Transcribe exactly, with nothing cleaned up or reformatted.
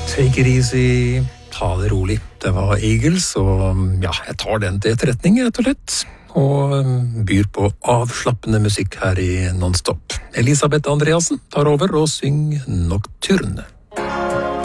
Take it easy, ta det rolig. Det var Eagles, og ja, jeg tar den til etterretning, rett og slett. Og byr på avslappende musikk her i Nonstop. Elisabeth Andreasen tar over og synger Nocturne.